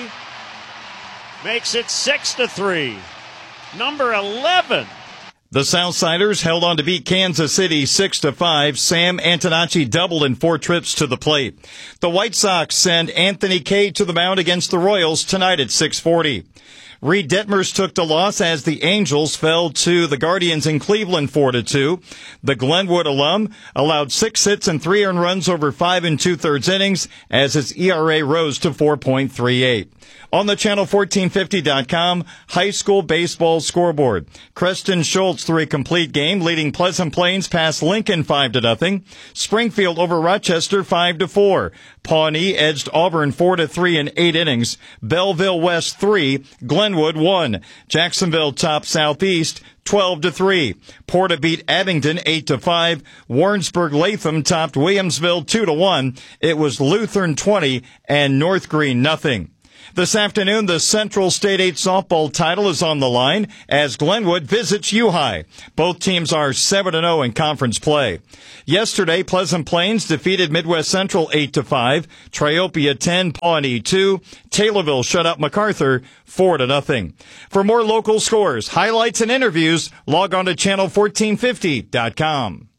makes it 6-3. Number 11. The Southsiders held on to beat Kansas City 6-5. Sam Antonacci doubled in 4 trips to the plate. The White Sox send Anthony Kay to the mound against the Royals tonight at 6:40. Reed Detmers took the loss as the Angels fell to the Guardians in Cleveland 4-2. The Glenwood alum allowed 6 hits and 3 earned runs over 5 2/3 innings as his ERA rose to 4.38. On the Channel 1450.com high school baseball scoreboard, Creston Schultz threw a complete game, leading Pleasant Plains past Lincoln 5-0. Springfield over Rochester 5-4. Pawnee edged Auburn 4-3 in 8 innings. Belleville West 3, Glenwood 1. Jacksonville topped Southeast 12-3. Porta beat Abingdon 8-5. Warrensburg Latham topped Williamsville 2-1. It was Lutheran 20 and North Green 0. This afternoon, the Central State 8 softball title is on the line as Glenwood visits U-High. Both teams are 7-0 in conference play. Yesterday, Pleasant Plains defeated Midwest Central 8-5, Triopia 10, Pawnee 2, Taylorville shut out MacArthur 4-0. For more local scores, highlights, and interviews, log on to channel1450.com.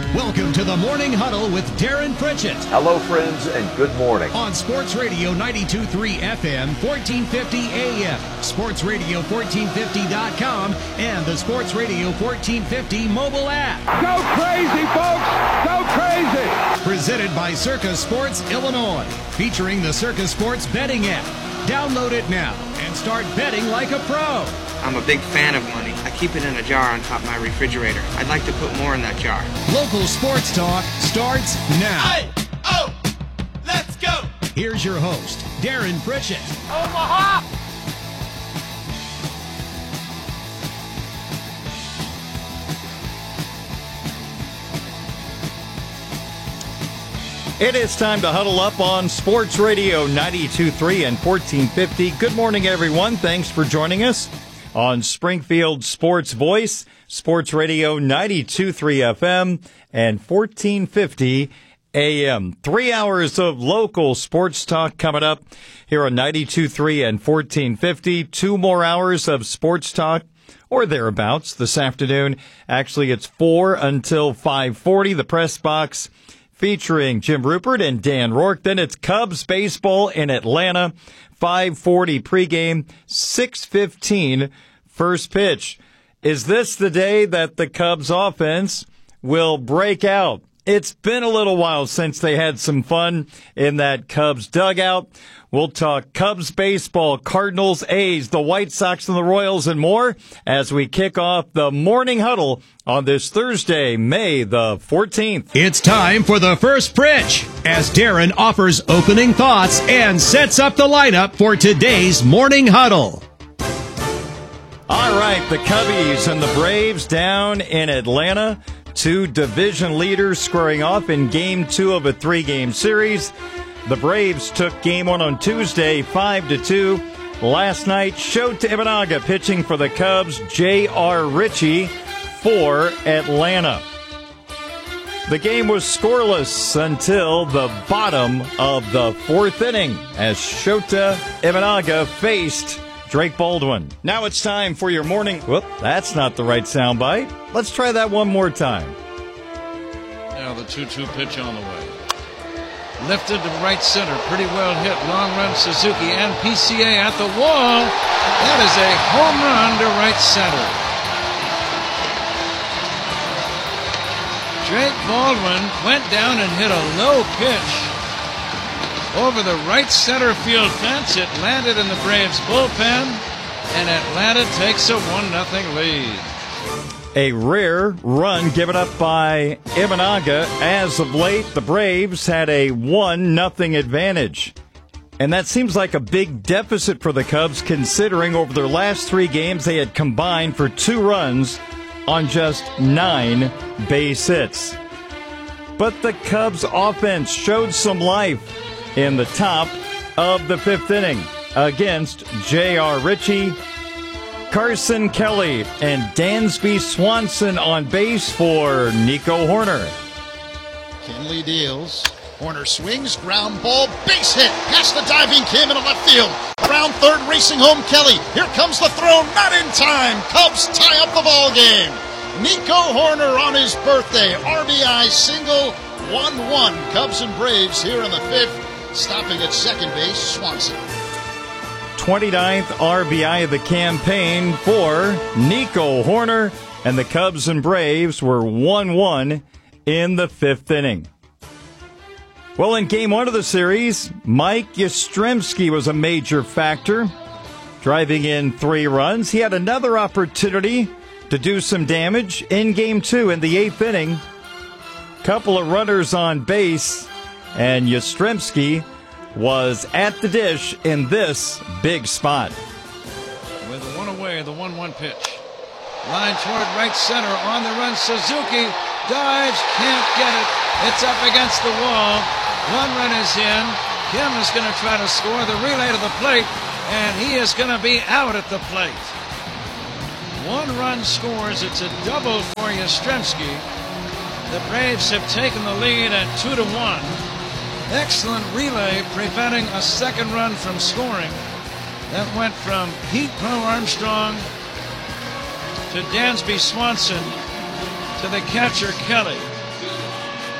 Welcome to the Morning Huddle with Darren Pritchett. Hello, friends, and good morning. On Sports Radio 92.3 FM, 1450 AM, sportsradio1450.com, and the Sports Radio 1450 mobile app. Go crazy, folks! Go crazy! Presented by Circa Sports Illinois, featuring the Circa Sports betting app. Download it now and start betting like a pro. I'm a big fan of money. I keep it in a jar on top of my refrigerator. I'd like to put more in that jar. Local sports talk starts now. Hey! Oh! Let's go! Here's your host, Darren Pritchett. Omaha! It is time to huddle up on Sports Radio 92.3 and 1450. Good morning, everyone. Thanks for joining us on Springfield Sports Voice, Sports Radio 92.3 FM and 1450 AM. 3 hours of local sports talk coming up here on 92.3 and 1450. 2 more hours of sports talk or thereabouts this afternoon. Actually, it's 4 until 5:40. The press box featuring Jim Rupert and Dan Rourke. Then it's Cubs baseball in Atlanta. 5:40 pregame, 6:15 first pitch. Is this the day that the Cubs offense will break out? It's been a little while since they had some fun in that Cubs dugout. We'll talk Cubs baseball, Cardinals, A's, the White Sox, and the Royals, and more as we kick off the Morning Huddle on this Thursday, May the 14th. It's time for the first pitch as Darren offers opening thoughts and sets up the lineup for today's Morning Huddle. All right, the Cubbies and the Braves down in Atlanta. 2 division leaders squaring off in Game 2 of a 3-game series. The Braves took Game 1 on Tuesday, 5-2. Last night, Shota Imanaga pitching for the Cubs, J.R. Ritchie for Atlanta. The game was scoreless until the bottom of the 4th inning as Shota Imanaga faced Drake Baldwin. Now it's time for your morning. Whoop, that's not the right soundbite. Let's try that one more time. Now the 2-2 pitch on the way. Lifted to right center. Pretty well hit. Long run Suzuki and PCA at the wall. That is a home run to right center. Drake Baldwin went down and hit a low pitch over the right center field fence. It landed in the Braves bullpen, and Atlanta takes a 1-0 lead. A rare run given up by Imanaga. As of late, the Braves had a 1-0 advantage. And that seems like a big deficit for the Cubs, considering over their last 3 games they had combined for 2 runs on just 9 base hits. But the Cubs offense showed some life in the top of the 5th inning against J.R. Ritchie, Carson Kelly, and Dansby Swanson on base for Nico Hoerner. Kenley deals. Hoerner swings, ground ball, base hit, past the diving Kim into left field. Around third, racing home Kelly. Here comes the throw, not in time. Cubs tie up the ball game. Nico Hoerner on his birthday, RBI single, 1-1. Cubs and Braves here in the 5th. Stopping at second base, Swanson. 29th RBI of the campaign for Nico Hoerner, and the Cubs and Braves were 1-1 in the 5th inning. Well, in Game 1 of the series, Mike Yastrzemski was a major factor, driving in 3 runs. He had another opportunity to do some damage in Game 2 in the 8th inning. Couple of runners on base, and Yastrzemski was at the dish in this big spot. With 1 away, the 1-1 pitch. Line toward right center, on the run, Suzuki dives, can't get it. It's up against the wall. 1 run is in. Kim is going to try to score the relay to the plate, and he is going to be out at the plate. 1 run scores. It's a double for Yastrzemski. The Braves have taken the lead at 2-1. Excellent relay preventing a second run from scoring. That went from Pete Crow Armstrong to Dansby Swanson to the catcher Kelly.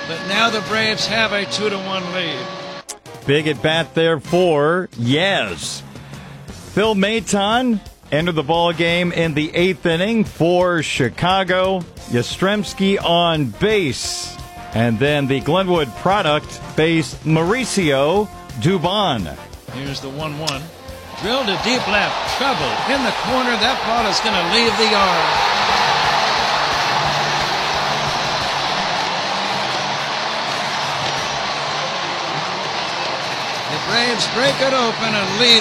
but now the Braves have a 2-1 lead. Big at bat there for Yaz. Phil Maton entered the ball game in the 8th inning for Chicago. Yastrzemski on base. And then the Glenwood product base Mauricio Dubon. Here's the 1-1. Drilled to deep left. Trouble in the corner. That ball is going to leave the yard. The Braves break it open and lead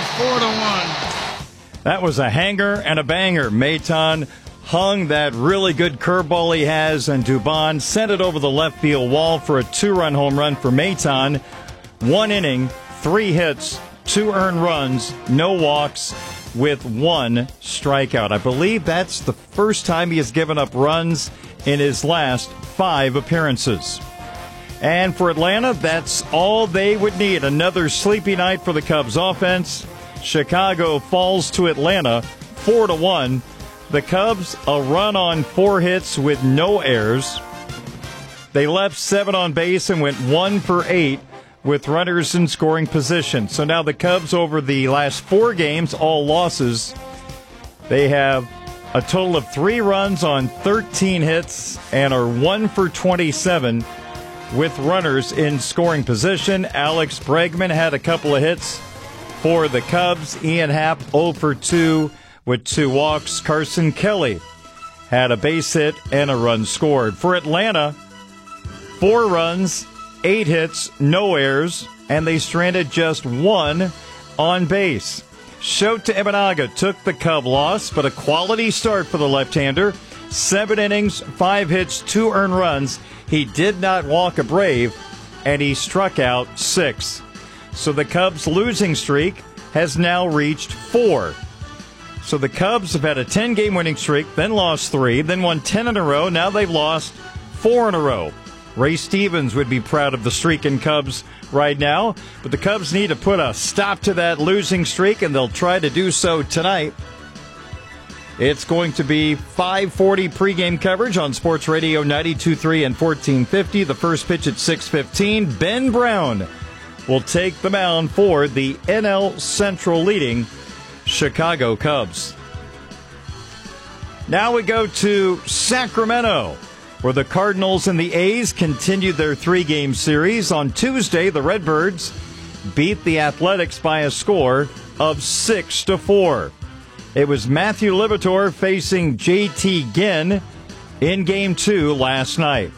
4-1. That was a hanger and a banger. Maton hung that really good curveball he has, and Dubon sent it over the left field wall for a 2-run home run for Maton. 1 inning, 3 hits, 2 earned runs, no walks, with 1 strikeout. I believe that's the first time he has given up runs in his last 5 appearances. And for Atlanta, that's all they would need. Another sleepy night for the Cubs offense. Chicago falls to Atlanta 4-1. The Cubs, a run on 4 hits with no errors. They left 7 on base and went 1 for 8 with runners in scoring position. So now the Cubs, over the last 4 games, all losses, they have a total of 3 runs on 13 hits and are 1 for 27 with runners in scoring position. Alex Bregman had a couple of hits for the Cubs. Ian Happ 0 for 2 with 2 walks. Carson Kelly had a base hit and a run scored. For Atlanta, 4 runs, 8 hits, no errors, and they stranded just 1 on base. Shota Imanaga took the Cub loss, but a quality start for the left-hander. 7 innings, 5 hits, 2 earned runs. He did not walk a Brave, and he struck out 6. So the Cubs' losing streak has now reached 4. So the Cubs have had a 10-game winning streak, then lost 3, then won 10 in a row. Now they've lost 4 in a row. Ray Stevens would be proud of the streak in Cubs right now, but the Cubs need to put a stop to that losing streak, and they'll try to do so tonight. It's going to be 5:40 pregame coverage on Sports Radio 92.3 and 1450. The first pitch at 6:15. Ben Brown will take the mound for the NL Central leading Chicago Cubs. Now we go to Sacramento, where the Cardinals and the A's continued their 3-game series. On Tuesday, the Redbirds beat the Athletics by a score of 6-4. It was Matthew Liberatore facing J.T. Ginn in Game 2 last night.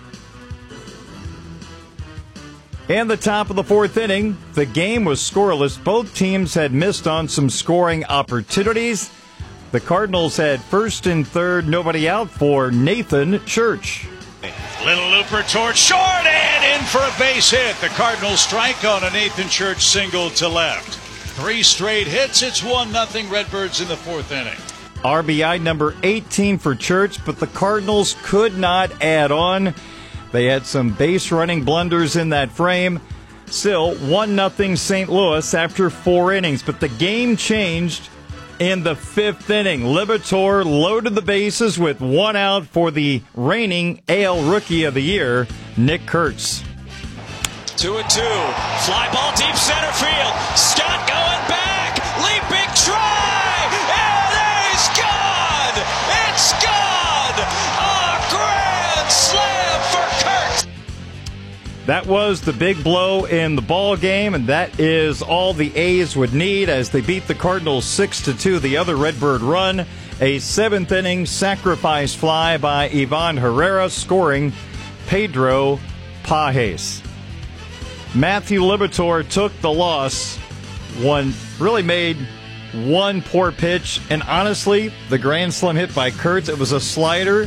In the top of the 4th inning, the game was scoreless. Both teams had missed on some scoring opportunities. The Cardinals had first and third, nobody out for Nathan Church. Little looper towards short and in for a base hit. The Cardinals strike on a Nathan Church single to left. 3 straight hits. It's 1-0 Redbirds in the 4th inning. RBI number 18 for Church, but the Cardinals could not add on. They had some base running blunders in that frame. Still 1-0 St. Louis after 4 innings, but the game changed in the 5th inning. Liberatore loaded the bases with 1 out for the reigning AL Rookie of the Year, Nick Kurtz. 2-2. Fly ball deep center field. Scott going back. Leaping try. And he's gone. It's gone. A grand slam for Kurtz. That was the big blow in the ball game, and that is all the A's would need as they beat the Cardinals 6-2. The other Redbird run, a 7th inning sacrifice fly by Ivan Herrera, scoring Pedro Pajes. Matthew Liberatore took the loss. Really made one poor pitch, and honestly, the grand slam hit by Kurtz, it was a slider,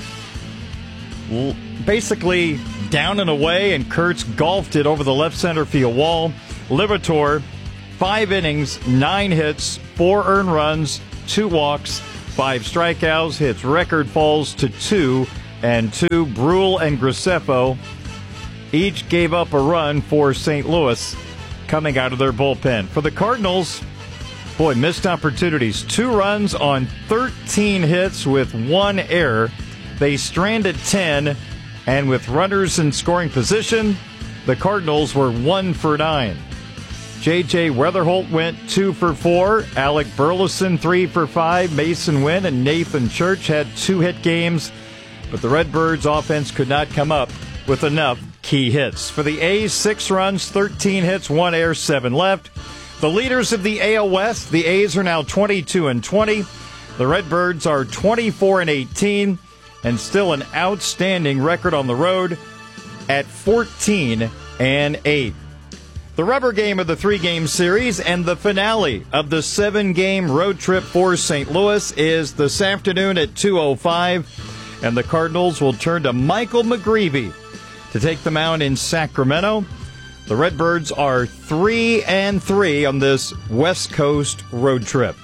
basically down and away, and Kurtz golfed it over the left center field wall. Liberatore, 5 innings, 9 hits, 4 earned runs, 2 walks, 5 strikeouts. His record falls to 2-2. Brule and Graceffo each gave up a run for St. Louis coming out of their bullpen. For the Cardinals, missed opportunities. 2 runs on 13 hits with 1 error. They stranded 10, And with runners in scoring position, the Cardinals were 1 for 9. J.J. Weatherholt went 2 for 4. Alec Burleson 3 for 5. Mason Wynn and Nathan Church had 2-hit games, but the Redbirds' offense could not come up with enough key hits. For the A's, 6 runs, 13 hits, 1 error, 7 left. The leaders of the AL West, the A's are now 22-20. The Redbirds are 24-18, and still an outstanding record on the road at 14-8. The rubber game of the 3-game series and the finale of the 7-game road trip for St. Louis is this afternoon at 2:05, and the Cardinals will turn to Michael McGreevy to take the mound in Sacramento. The Redbirds are 3-3 on this West Coast road trip.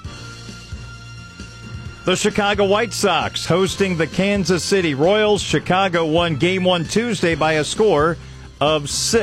The Chicago White Sox hosting the Kansas City Royals. Chicago won Game 1 Tuesday by a score of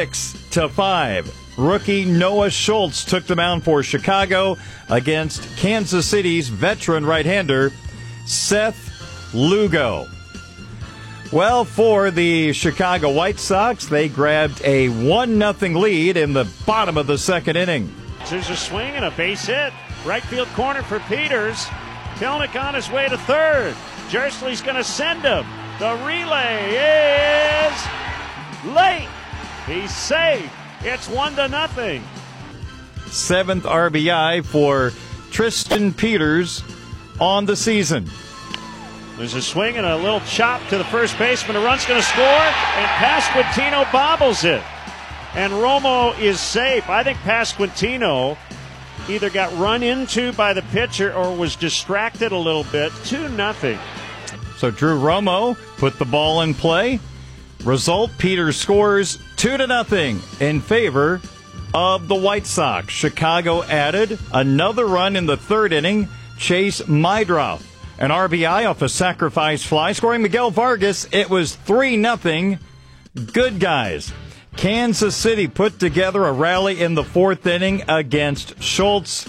6-5. Rookie Noah Schultz took the mound for Chicago against Kansas City's veteran right-hander Seth Lugo. Well, for the Chicago White Sox, they grabbed a 1-0 lead in the bottom of the second inning. There's a swing and a base hit. Right field corner for Peters. Kelnick on his way to third. Jersley's going to send him. The relay is late. He's safe. It's 1-0. 7th RBI for Tristan Peters on the season. There's a swing and a little chop to the first baseman. A run's going to score, and Pasquantino bobbles it. And Romo is safe. I think Pasquantino either got run into by the pitcher or was distracted a little bit. 2-0. So Drew Romo put the ball in play. Result, Peters scores 2-0 in favor of the White Sox. Chicago added another run in the third inning. Chase Meidroff, an RBI off a sacrifice fly. Scoring Miguel Vargas, it was 3-0. Good guys. Kansas City put together a rally in the fourth inning against Schultz.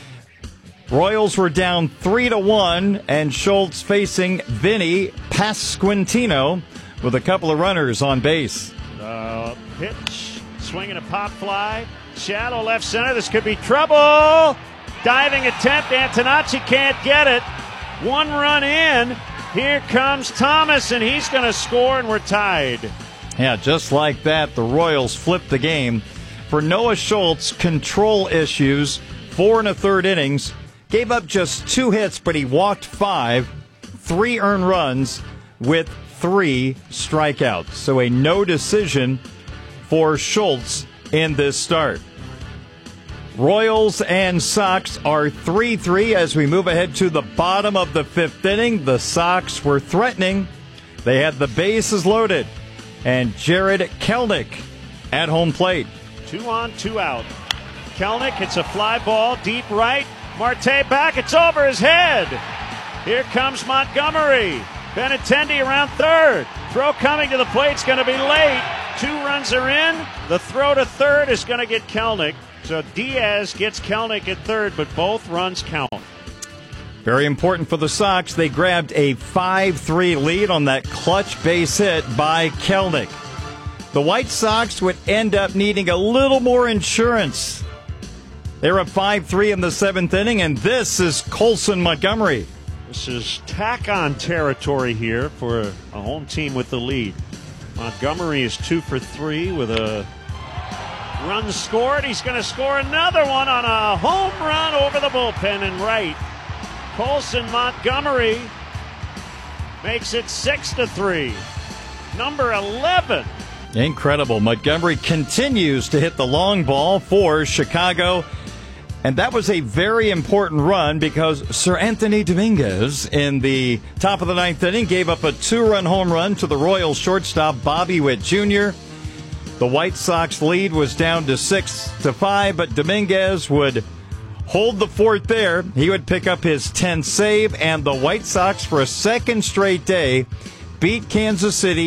Royals were down 3-1, and Schultz facing Vinny Pasquantino with a couple of runners on base. Pitch, swinging a pop fly, shallow left center. This could be trouble. Diving attempt. Antonacci can't get it. 1 run in. Here comes Thomas, and he's going to score, and we're tied. Yeah, just like that, the Royals flipped the game. For Noah Schultz, control issues, 4 1/3 innings. Gave up just 2 hits, but he walked 5, 3 earned runs with 3 strikeouts. So a no decision for Schultz in this start. Royals and Sox are 3-3 as we move ahead to the bottom of the 5th inning. The Sox were threatening. They had the bases loaded. And Jared Kelnick at home plate. 2 on, 2 out. Kelnick hits a fly ball deep right. Marte back. It's over his head. Here comes Montgomery. Benintendi around third. Throw coming to the plate's going to be late. 2 runs are in. The throw to third is going to get Kelnick. So Diaz gets Kelnick at third, but both runs count. Very important for the Sox. They grabbed a 5-3 lead on that clutch base hit by Kelnick. The White Sox would end up needing a little more insurance. They're up 5-3 in the 7th inning, and this is Colson Montgomery. This is tack-on territory here for a home team with the lead. Montgomery is 2 for 3 with a run scored. He's going to score another one on a home run over the bullpen and right. Colson Montgomery makes it 6-3. Number 11. Incredible. Montgomery continues to hit the long ball for Chicago. And that was a very important run because Sir Anthony Dominguez in the top of the 9th inning gave up a 2-run home run to the Royals shortstop Bobby Witt Jr. The White Sox lead was down to 6-5, but Dominguez would hold the fort there. He would pick up his 10th save, and the White Sox for a second straight day beat Kansas City